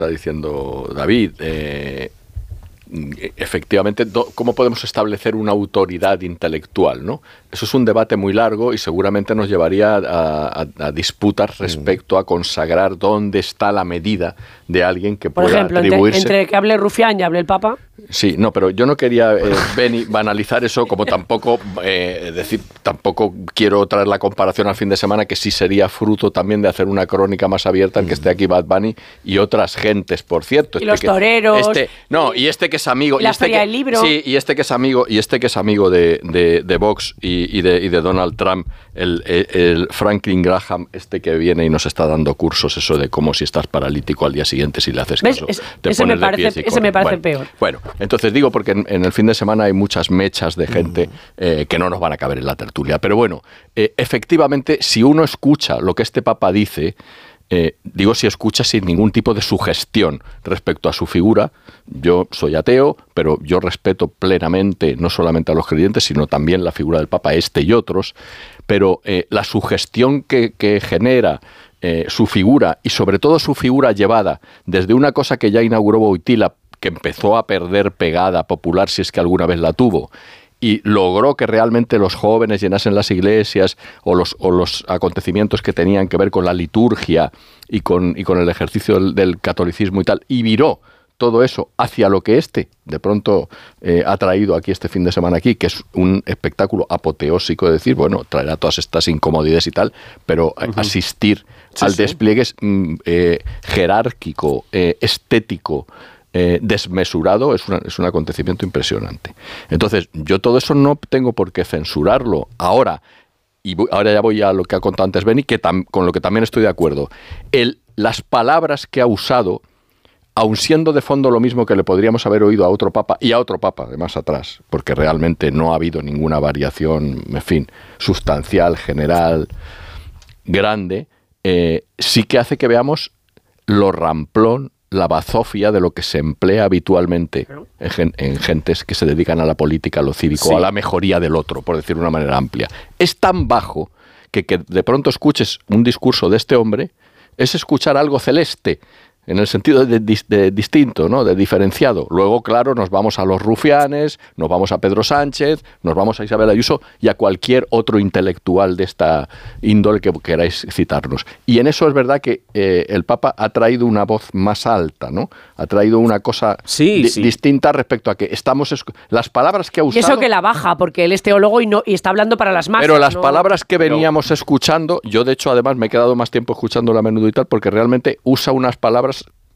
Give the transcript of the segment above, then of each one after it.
está diciendo David. Efectivamente, ¿cómo podemos establecer una autoridad intelectual, ¿no? Eso es un debate muy largo y seguramente nos llevaría a disputas respecto a consagrar dónde está la medida de alguien que pueda atribuirse. Por ejemplo, entre que hable Rufián y hable el Papa. Sí, no, pero yo no quería banalizar eso, como tampoco tampoco quiero traer la comparación al fin de semana, que sí sería fruto también de hacer una crónica más abierta en que esté aquí Bad Bunny y otras gentes, por cierto. Y los toreros. Y este que es amigo. La Feria del Libro. Sí, y este que es amigo de Vox y de Donald Trump, el Franklin Graham, que viene y nos está dando cursos, eso de cómo si estás paralítico al día siguiente, si le haces caso, te pones de pies y corres. Ese me parece peor. Bueno, entonces digo porque en el fin de semana hay muchas mechas de gente que no nos van a caber en la tertulia. Pero bueno, efectivamente, si uno escucha lo que este Papa dice, digo si escucha sin ningún tipo de sugestión respecto a su figura. Yo soy ateo, pero yo respeto plenamente no solamente a los creyentes, sino también la figura del Papa, y otros. Pero la sugestión que genera su figura, y sobre todo su figura llevada desde una cosa que ya inauguró Wojtyla, que empezó a perder pegada popular, si es que alguna vez la tuvo, y logró que realmente los jóvenes llenasen las iglesias o los acontecimientos que tenían que ver con la liturgia y con el ejercicio del catolicismo y tal, y viró todo eso hacia lo que de pronto ha traído aquí este fin de semana aquí, que es un espectáculo apoteósico de decir, bueno, traerá todas estas incomodidades y tal, pero asistir al despliegue jerárquico, estético, desmesurado, es un acontecimiento impresionante. Entonces, yo todo eso no tengo por qué censurarlo. Ahora ya voy a lo que ha contado antes Beni, con lo que también estoy de acuerdo. Las palabras que ha usado, aun siendo de fondo lo mismo que le podríamos haber oído a otro papa, y a otro papa de más atrás, porque realmente no ha habido ninguna variación, en fin, sustancial, general, grande, sí que hace que veamos lo ramplón, la bazofia de lo que se emplea habitualmente en gentes que se dedican a la política, a lo cívico, a la mejoría del otro, por decir de una manera amplia. Es tan bajo que de pronto escuches un discurso de este hombre es escuchar algo celeste, en el sentido de distinto, ¿no? De diferenciado. Luego, claro, nos vamos a los rufianes, nos vamos a Pedro Sánchez, nos vamos a Isabel Ayuso y a cualquier otro intelectual de esta índole que queráis citarnos. Y en eso es verdad que el Papa ha traído una voz más alta, ¿no? Ha traído una cosa distinta respecto a que estamos... Las palabras que ha usado... Y eso que la baja, porque él es teólogo y está hablando para las masas. Pero las palabras que veníamos escuchando, yo de hecho además me he quedado más tiempo escuchándolo a menudo y tal, porque realmente usa unas palabras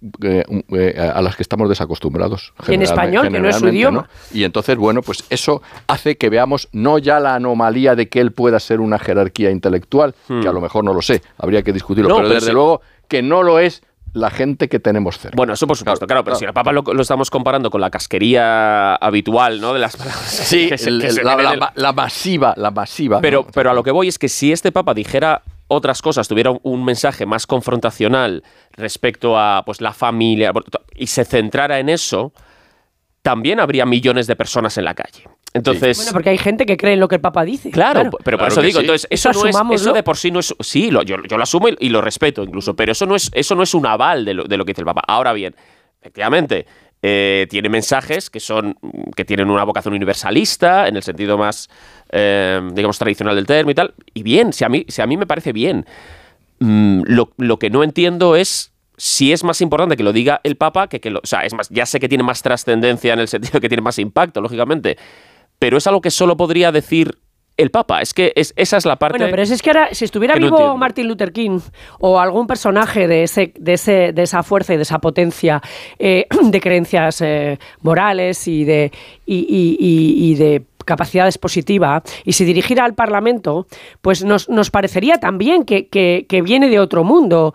a las que estamos desacostumbrados. En español, que no es su idioma. ¿No? Y entonces, bueno, pues eso hace que veamos no ya la anomalía de que él pueda ser una jerarquía intelectual, que a lo mejor no lo sé, habría que discutirlo, pero desde luego que no lo es la gente que tenemos cerca. Bueno, eso por supuesto, claro, pero si el Papa lo estamos comparando con la casquería habitual, ¿no? De las palabras. Sí, la masiva. Pero ¿no? a lo que voy es que si este Papa dijera otras cosas, tuviera un mensaje más confrontacional respecto a pues la familia y se centrara en eso, también habría millones de personas en la calle. Entonces, bueno, porque hay gente que cree en lo que el Papa dice. Pero por eso digo, sí. entonces eso de por sí no es... Sí, yo lo asumo y lo respeto incluso, pero eso no es un aval de lo que dice el Papa. Ahora bien, efectivamente, tiene mensajes que tienen una vocación universalista, en el sentido más, digamos, tradicional del término y tal. Y bien, si a mí me parece bien. Lo que no entiendo es si es más importante que lo diga el Papa o sea, es más, ya sé que tiene más trascendencia en el sentido que tiene más impacto, lógicamente, pero es algo que solo podría decir el Papa. Es que esa es la parte. Bueno, pero es que ahora, si estuviera vivo Martin Luther King o algún personaje de esa fuerza y de esa potencia de creencias morales y de capacidad expositiva, y si dirigiera al Parlamento, pues nos parecería también que viene de otro mundo,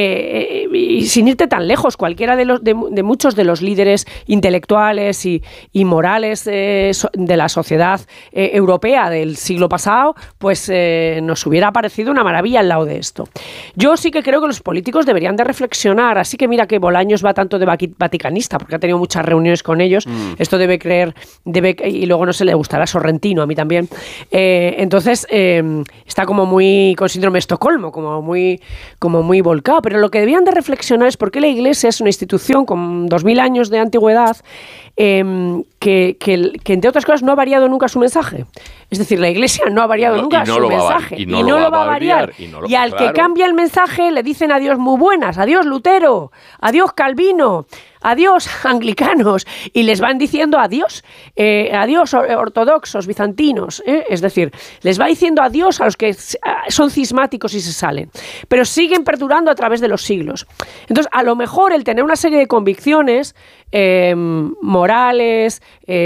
y sin irte tan lejos, cualquiera de muchos de los líderes intelectuales y morales de la sociedad europea del siglo pasado, pues nos hubiera parecido una maravilla al lado de esto. Yo sí que creo que los políticos deberían de reflexionar, así que mira que Bolaños va tanto de vaticanista, porque ha tenido muchas reuniones con ellos, esto debe creer, y luego no se le gustará a Sorrentino, a mí también. Entonces, está como muy con síndrome de Estocolmo, como muy volcado. Pero lo que debían de reflexionar es por qué la Iglesia es una institución con 2000 años de antigüedad que entre otras cosas no ha variado nunca su mensaje. Es decir, la Iglesia no ha variado nunca su mensaje. Y no lo va a variar. Y al que cambia el mensaje le dicen adiós muy buenas, adiós Lutero, adiós Calvino, adiós anglicanos, y les van diciendo adiós, adiós ortodoxos, bizantinos, es decir, les va diciendo adiós a los que son cismáticos y se salen, pero siguen perdurando a través de los siglos. Entonces, a lo mejor el tener una serie de convicciones morales,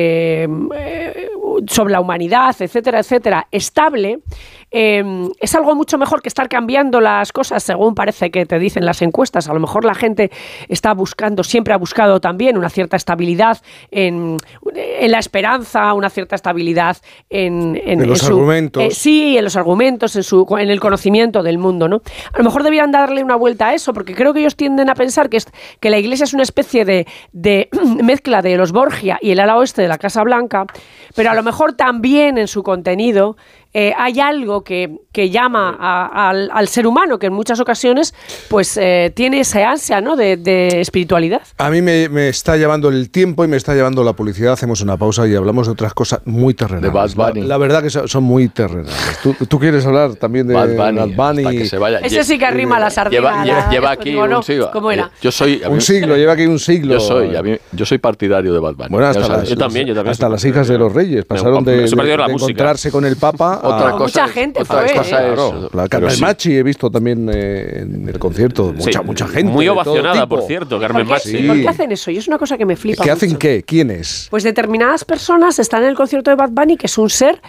sobre la humanidad, etcétera, etcétera, estable, es algo mucho mejor que estar cambiando las cosas según parece que te dicen las encuestas. A lo mejor la gente está buscando, siempre ha buscado también una cierta estabilidad en la esperanza, una cierta estabilidad en los argumentos. Sí, en los argumentos, en el conocimiento del mundo, ¿no? A lo mejor debían darle una vuelta a eso, porque creo que ellos tienden a pensar que la Iglesia es una especie de mezcla de los Borgia y el ala oeste de la Casa Blanca, pero a lo mejor también en su contenido hay algo que llama al ser humano, que en muchas ocasiones pues tiene esa ansia, ¿no?, de espiritualidad. A mí me está llevando el tiempo y me está llevando la publicidad. Hacemos una pausa y hablamos de otras cosas muy terrenales. De Bad Bunny. La verdad que son muy terrenales. ¿Tú quieres hablar también de Bad Bunny? Que se vaya. Ese sí que arrima la sardina. Lleva aquí un siglo. ¿Cómo era? Lleva aquí un siglo. Yo soy partidario de Bad Bunny. Bueno, yo también. Hasta las hijas de los reyes pasaron de encontrarse con el Papa. Otra cosa, mucha gente otra fue. Cosa claro, la Carmen Machi he visto también en el concierto. Mucha gente. Muy ovacionada, por cierto, Carmen Machi. ¿Por qué hacen eso? Y es una cosa que me flipa. ¿Qué hacen qué? ¿Quiénes? Pues determinadas personas están en el concierto de Bad Bunny, que es un ser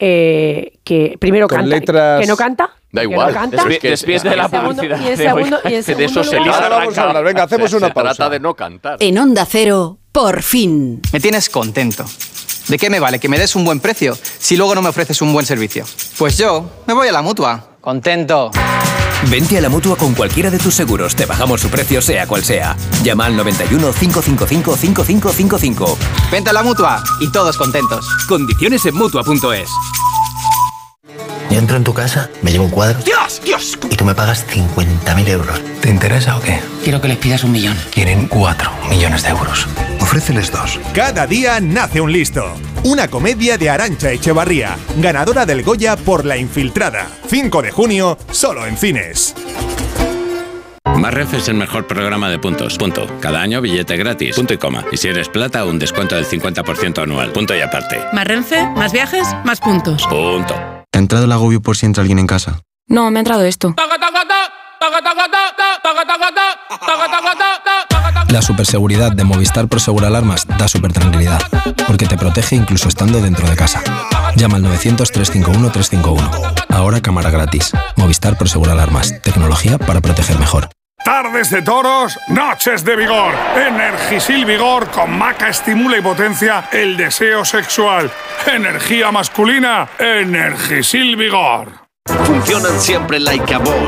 que primero con canta. Letras... Que no canta. Da igual. No canta. Despierte de la publicidad. Y en segundo lugar, ahora vamos a hablar. Venga, hacemos una pausa. Se trata de no cantar. En Onda Cero, por fin. Me tienes contento. ¿De qué me vale que me des un buen precio si luego no me ofreces un buen servicio? Pues yo me voy a la Mutua. Contento. Vente a la Mutua con cualquiera de tus seguros. Te bajamos su precio sea cual sea. Llama al 91 555 5555. Vente a la Mutua y todos contentos. Condiciones en Mutua.es. Yo entro en tu casa, me llevo un cuadro. ¡Dios! Y tú me pagas 50.000 euros. ¿Te interesa o qué? Quiero que les pidas 1 millón. Quieren 4 millones de euros. Ofréceles 2. Cada día nace un listo. Una comedia de Arantxa Echevarría, ganadora del Goya por La Infiltrada. 5 de junio, solo en cines. Más Renfe es el mejor programa de puntos. Punto. Cada año billete gratis. Punto y coma. Y si eres plata, un descuento del 50% anual. Punto y aparte. Más Renfe, más viajes, más puntos. Punto. ¿Te ha entrado el agobio por si entra alguien en casa? No, me ha entrado esto. La superseguridad de Movistar Prosegur Alarmas da súper tranquilidad, porque te protege incluso estando dentro de casa. Llama al 900-351-351. Ahora cámara gratis. Movistar Prosegur Alarmas. Tecnología para proteger mejor. Tardes de toros, noches de vigor. Energisil Vigor con maca estimula y potencia el deseo sexual. Energía masculina, Energisil Vigor. Funcionan siempre like a ball.